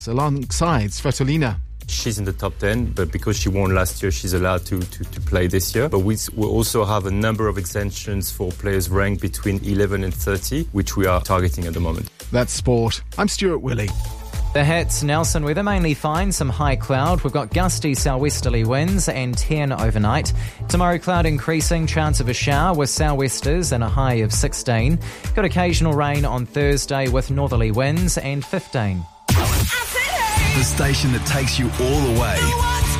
alongside Svitolina. She's in the top 10, but because she won last year, she's allowed to play this year. But we also have a number of exemptions for players ranked between 11 and 30, which we are targeting at the moment. That's sport. I'm Stuart Willey. The Hits, Nelson weather, mainly fine, some high cloud. We've got gusty southwesterly winds and 10 overnight. Tomorrow, cloud increasing, chance of a shower with southwesters and a high of 16. Got occasional rain on Thursday with northerly winds and 15. The station that takes you all the way.